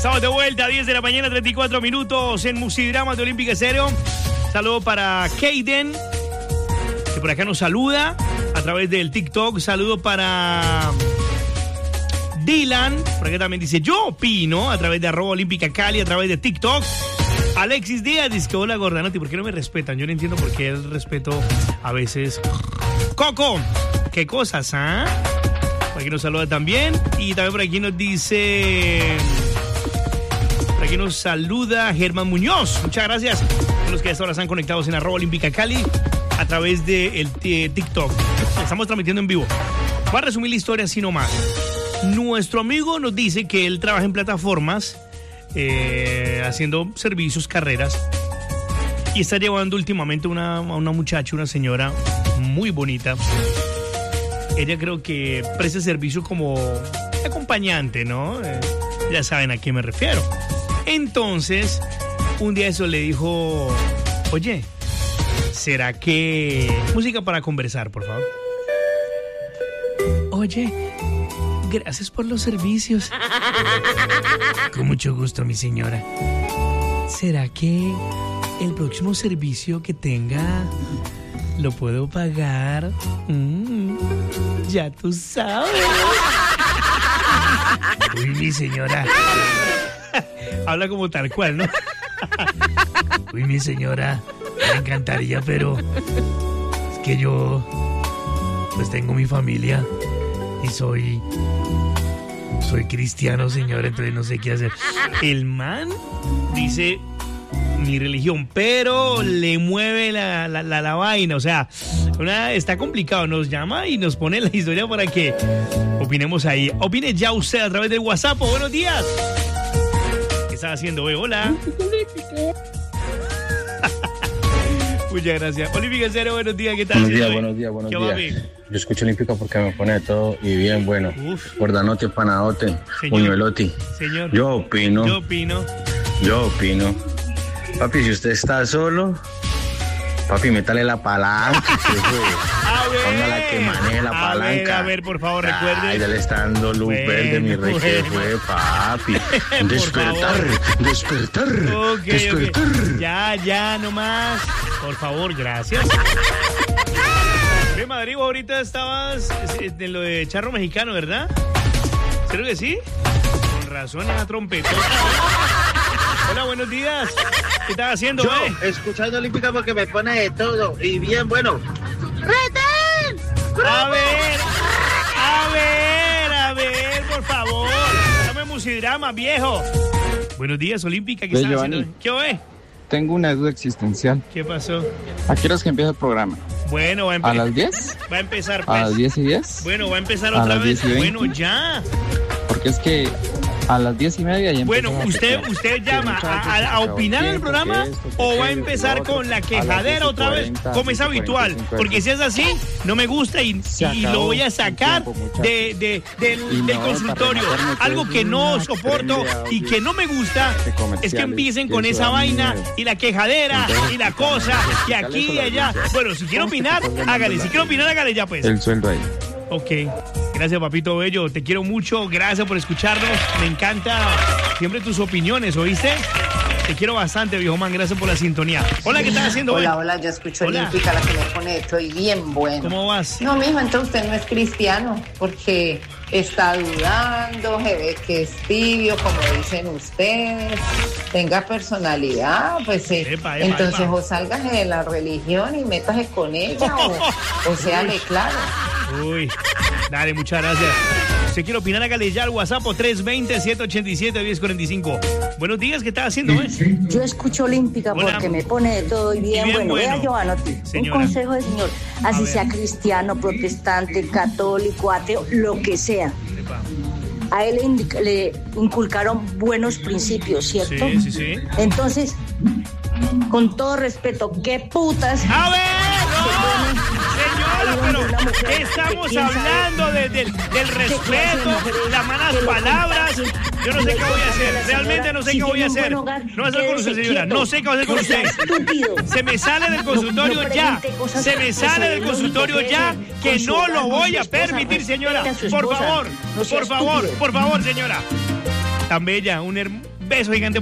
Estamos de vuelta a 10 de la mañana, 34 minutos en Musidrama de Olímpica Estéreo. Saludo para Kaden, que por acá nos saluda a través del TikTok. Saludo para Dylan, por acá también dice yo opino, a través de @olímpica_cali, a través de TikTok. Alexis Díaz dice que hola Gordanotti, ¿por qué no me respetan? Yo no entiendo por qué el respeto a veces. Coco, qué cosas, ¿ah? Por aquí nos saluda también. Y también por aquí nos dice... Por aquí nos saluda Germán Muñoz. Muchas gracias a los que hasta ahora están conectados en @olímpica_cali a través de TikTok. Estamos transmitiendo en vivo. Voy a resumir la historia así nomás. Nuestro amigo nos dice que él trabaja en plataformas haciendo servicios, carreras, y está llevando últimamente a una muchacha, una señora muy bonita. Ella creo que presta servicio como acompañante, ¿no? Ya saben a qué me refiero. Entonces, un día eso le dijo, oye, ¿será que... Música para conversar, por favor. Oye, gracias por los servicios. Con mucho gusto, mi señora. ¿Será que el próximo servicio que tenga lo puedo pagar? Ya tú sabes. Uy, mi señora. Habla como tal cual, ¿no? Uy, mi señora, me encantaría, pero es que yo pues tengo mi familia y soy cristiano, señora, entonces no sé qué hacer. El man dice mi religión, pero le mueve la vaina, o sea, está complicado. Nos llama y nos pone la historia para que opinemos ahí. Opine ya usted a través del WhatsApp. Buenos días. ¿Qué está haciendo, hola? Muchas gracias. Olímpica Cero, buenos días, ¿qué tal? Buenos días. Yo escucho Olímpica porque me pone de todo y bien bueno. Gordanote, panadote, puñuelote. Señor. Yo opino. Papi, si usted está solo, papi, métale la palanca. Póngala que maneje la palanca. A ver, por favor, recuerde. Ay, ya le está dando luz verde, mi rey, que fue, papi. Despertar. Okay. Ya, nomás. Por favor, gracias. Madrid, ahorita estabas en lo de charro mexicano, ¿verdad? Creo que sí. Con razón, en la trompeta. Hola, buenos días. ¿Qué estás haciendo, escuchando Olímpica porque me pone de todo y bien bueno. ¡Retén! A ver, por favor. Dame Musidrama, viejo. Buenos días, Olímpica. ¿Qué estás haciendo? ¿Qué oye? Tengo una duda existencial. ¿Qué pasó? ¿A qué horas que empieza el programa? Bueno, va a empezar. ¿A las 10? Va a empezar, pues. ¿A las 10:10? Bueno, va a empezar otra vez. Bueno, ya. Porque es que a las 10:30 ya empieza. Bueno, ¿usted llama a opinar en el programa o va a empezar con la quejadera otra vez, como es habitual? Porque si es así, no me gusta y lo voy a sacar del consultorio. Algo que no soporto y que no me gusta es que empiecen con esa vaina y la quejadera y la cosa y aquí y allá. Bueno, si quiero opinar, hágale. Si quiero opinar, hágale ya, pues. El sueldo ahí. Ok, gracias, papito bello, te quiero mucho, gracias por escucharnos, me encanta siempre tus opiniones, ¿oíste? Te quiero bastante, viejo man, gracias por la sintonía. Hola, ¿qué estás haciendo hoy? Hola, yo escucho Olímpica, la que me pone, estoy bien bueno. ¿Cómo vas? No, mijo, entonces usted no es cristiano, porque está dudando, se ve que es tibio, como dicen ustedes, tenga personalidad, pues entonces o sálgase de la religión y métase con ella, o séale claro. Uy, dale, muchas gracias. Si quiere opinar, hágale ya al WhatsApp 320-787-1045. Buenos días, ¿qué estás haciendo? Yo escucho Olímpica porque me pone de todo y bien bueno. Vea, Giovanotti, un consejo del señor. Así sea cristiano, protestante, católico, ateo, lo que sea. A él le inculcaron buenos principios, ¿cierto? Sí. Entonces, con todo respeto, ¿qué putas? ¡A ver! ¡No! Señora, pero estamos hablando del respeto, las malas palabras. Yo no sé qué voy a hacer. Realmente no sé qué voy a hacer. No voy a hacer con usted, señora. No sé qué voy a hacer con usted. Se me sale del consultorio ya. Se me sale del consultorio ya, que no lo voy a permitir, señora. Por favor, señora. Tan bella, Beso gigante.